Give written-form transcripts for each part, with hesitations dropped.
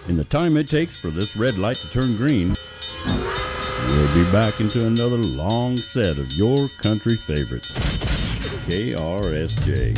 In the time it takes for this red light to turn green, we'll be back into another long set of your country favorites. KRSJ.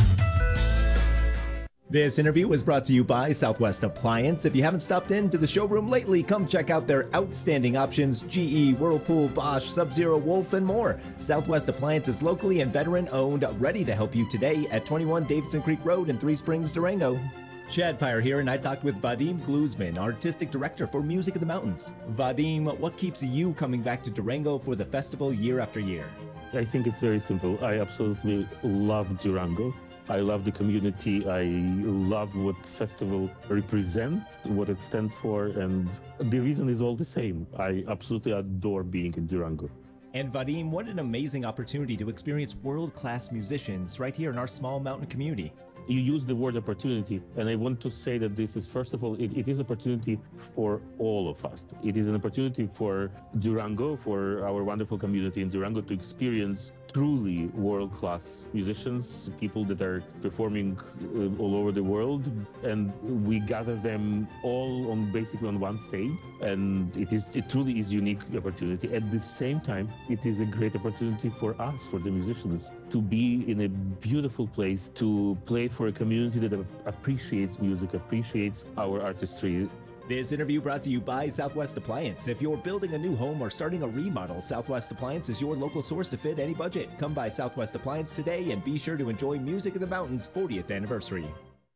This interview was brought to you by Southwest Appliance. If you haven't stopped into the showroom lately, come check out their outstanding options: GE, Whirlpool, Bosch, Sub-Zero, Wolf, and more. Southwest Appliance is locally and veteran-owned, ready to help you today at 21 Davidson Creek Road in Three Springs, Durango. Chad Pyre here, and I talked with Vadim Gluzman, Artistic Director for Music of the Mountains. Vadim, what keeps you coming back to Durango for the festival year after year? I think it's very simple. I absolutely love Durango. I love the community. I love what festival represents, what it stands for, and the reason is all the same. I absolutely adore being in Durango. And Vadim, what an amazing opportunity to experience world-class musicians right here in our small mountain community. You use the word opportunity, and I want to say that this is, first of all, it is opportunity for all of us. It is an opportunity for Durango, for our wonderful community in Durango, to experience truly world-class musicians, people that are performing all over the world, and we gather them all basically on one stage, and it truly is a unique opportunity. At the same time, it is a great opportunity for us, for the musicians, to be in a beautiful place, to play for a community that appreciates music, appreciates our artistry. This interview brought to you by Southwest Appliance. If you're building a new home or starting a remodel, Southwest Appliance is your local source to fit any budget. Come by Southwest Appliance today and be sure to enjoy Music of the Mountains 40th anniversary.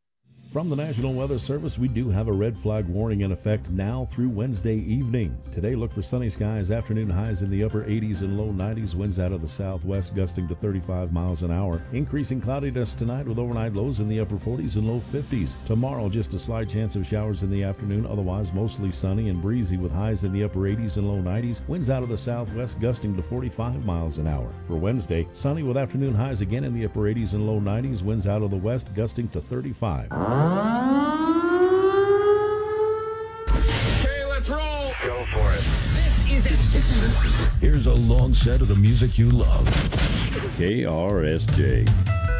From the National Weather Service, we do have a red flag warning in effect now through Wednesday evening. Today, look for sunny skies, afternoon highs in the upper 80s and low 90s, winds out of the southwest gusting to 35 miles an hour. Increasing cloudiness tonight with overnight lows in the upper 40s and low 50s. Tomorrow, just a slight chance of showers in the afternoon, otherwise mostly sunny and breezy with highs in the upper 80s and low 90s, winds out of the southwest gusting to 45 miles an hour. For Wednesday, sunny with afternoon highs again in the upper 80s and low 90s, winds out of the west gusting to 35. Okay, let's roll. Go for it. This is Here's a long set of the music you love. KRSJ.